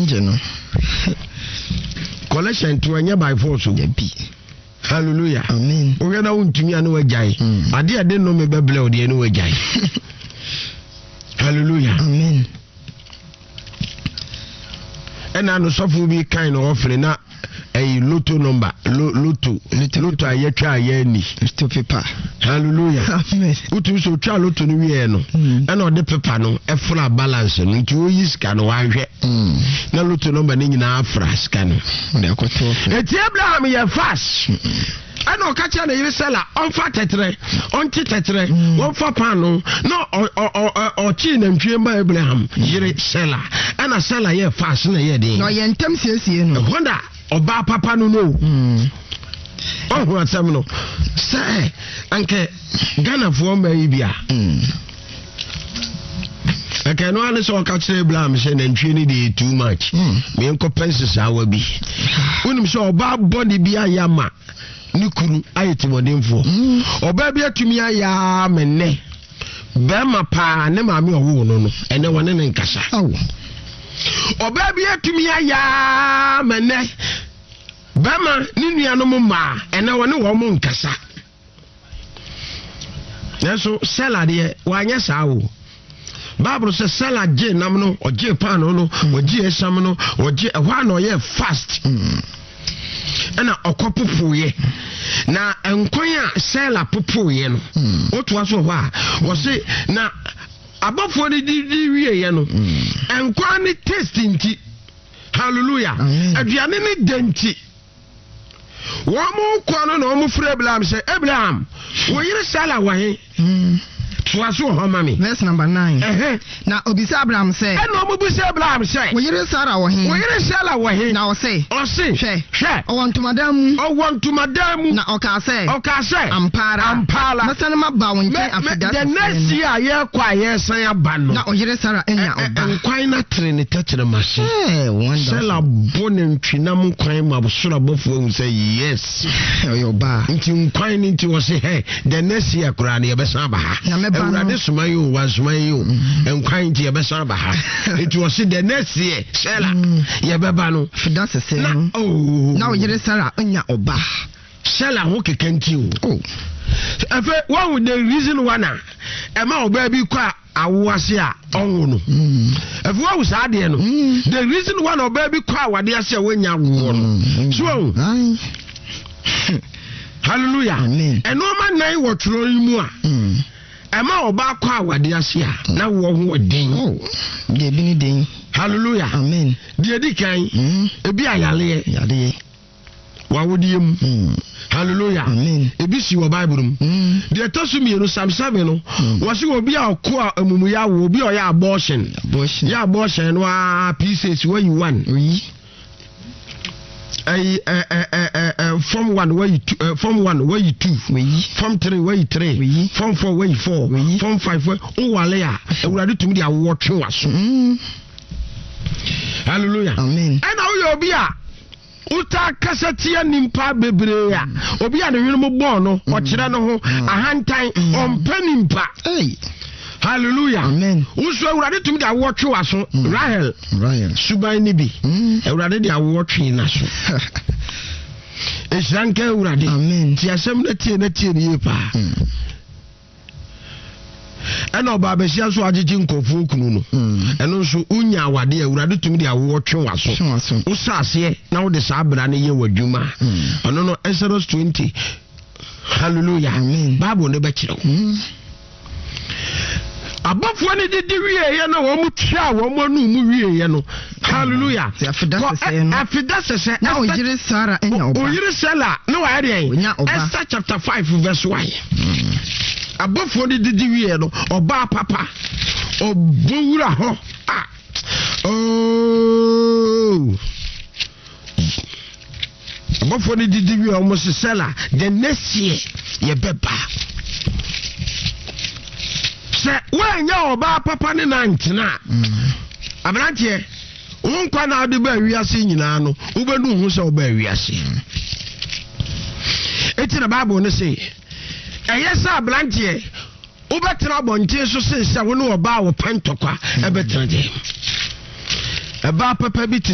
no. Collection to anya by force be. Hallelujah. Amen. We na untumi anu wajai. Ade ade no me beble ode anu wajai. Hallelujah. Amen. Ena no sofo bi kan no offering na a lotto number lotto ayetwa ayani to paper. Hallelujah. Amen. Utu so twa lotto no wie no ena ode paper no e fra balance no nti o yiska no wanhwe na lotto number ni nyina afra ska no de akoto eti Abraham ye fast ana okacha na yire sela onfa tetre onti tetre wonfa pano no o chi na ntwe mba Abraham yire sela ana sela ye fast na ye din no ye ntam siesie no honda oba papa no no oh atsam no say anke Ghana fo mba yibia okay no ane so okacha Abraham say na ntwe ni dey too much me enko penses awa bi unim so oba body bi ayama nikuru ayeti modemfo oba bia tumi aya menne bema pa ne maame owo no ene wone ne nkasa oba bia tumi aya menne bema ni nuanom ma ene wone wo mo nkasa neso sela de wanya sawo Bible says sela je nam no oje pan no oje esam no oje ehwa no ye fast ana okopopoye na enkwan a sela popoye no oto aso ho a wo se na abafo ni di wiye no enkwan ni taste nti hallelujah aduane ni denti wo mo kwa no na wo mo frɛ Abraham say Abraham wo yire sela wa he Twaso ho mami. Verse number 9. Na obisa Abraham say. E no mo bisa Abraham say. Wo yire Sarah wo he. Wo yire Sarah wo he. Na o say. Hwe. O want to madam. Na o ka say. Ampara. Na san ma ba won chen afida. The next year ye kwa ye san aba no. Na o yire Sarah enya oba. Nkwan na trene tetere machine. Wonderful. Sela bonen twinam nkwan ma bosora bofo hu say yes. Yo ba. Nti nkwan ni nti wo say hey the next year kura na ye besan aba ha. Urade sumayo wansumayo enkwan ti yebesa ba ha it was the next year sela yebeba no fida sese na o yire Sarah anya oba sela ho kekanti o efe one the reason why na e ma oba bi kwa awase a onwo no efe wa usa de no the reason why oba bi kwa awade ase wanya wo no so hallelujah amen eno ma nan wo tro mu a Ema oba kwa awade ase a na wo ho den de bi ni den hallelujah amen de di kan ebi ayale wa wodiem hallelujah amen ebi si wo bible mu de tosumi no Psalm 7 no wo se obi a ko amumu ya wo obi o ya abortion no a pieces where you want form 1 where you form 1 where you 2 form 3 where you 3 form 4 where you 4 form 5 where o wale a ewurade tumi de awotwe waso hallelujah amen and now you obi a uta kasatia nimpa bebre a obi a ne hwene bo no o kire no ho ahantan ompanimpa hallelujah amen uso ewurade tumi de awotwe waso Rahel suban ni bi ewurade de awotwe na so esranka ewurade amen ti asem na tie ni pa ana oba besia so agigi nkofo kunu no eno so unya awade ewurade tumi de awotwe waso usase na wo de sabra ne ye wadwuma ono no Exodus 20 hallelujah amen bible ne be kire abafo ne didi wiye no wo mu twa wo mu anu mu wiye no hallelujah afida sese na oyire Sarah enya oba oyire Sarah no wa ade Esther chapter 5 verse 1 abafo ne didi wiye no oba papa obowura ho abafo ne didi wiye o mo Sarah the next year ye beba wanya oba papa ne nantena abrantie wonkwa na ade ba wiase nyina no wobenu hu se oba wiase eti na bible ne say eyesa abrantie wobetra bonte so se wo ne oba wo pantokwa ebetra de eba papa bi